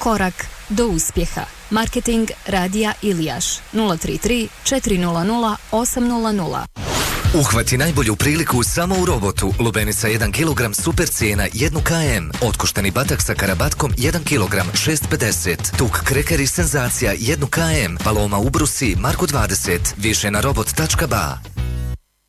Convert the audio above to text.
korak do uspjeha. Marketing Radija Ilijaš 033 400 800. Uhvati najbolju priliku samo u Robotu. Lubenica 1 kg super cijena 1 km. Otkošteni batak sa karabatkom 1 kg 6,50. Tuk krekeri senzacija 1 km. Paloma ubrusi Marko 20. Više na robot.ba.